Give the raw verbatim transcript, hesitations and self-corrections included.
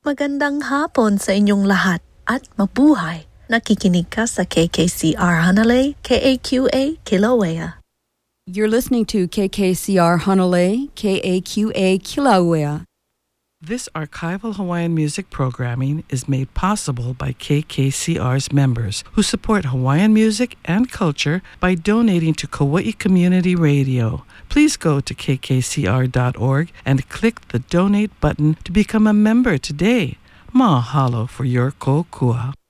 magandang hapon sa inyong lahat at mabuhay. Nakikinig ka sa K K C R Hanalei, K A Q A Kilauea. You're listening to K K C R Hanalei, K A Q A Kilauea. This archival Hawaiian music programming is made possible by K K C R's members who support Hawaiian music and culture by donating to Kauai Community Radio. Please go to k k c r dot org and click the donate button to become a member today. Mahalo for your kokua.